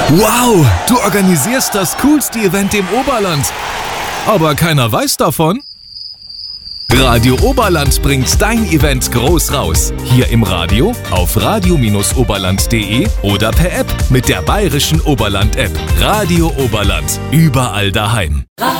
Wow, du organisierst das coolste Event im Oberland. Aber keiner weiß davon? Radio Oberland bringt dein Event groß raus. Hier im Radio, auf radio-oberland.de oder per App mit der Bayerischen Oberland-App. Radio Oberland, überall daheim.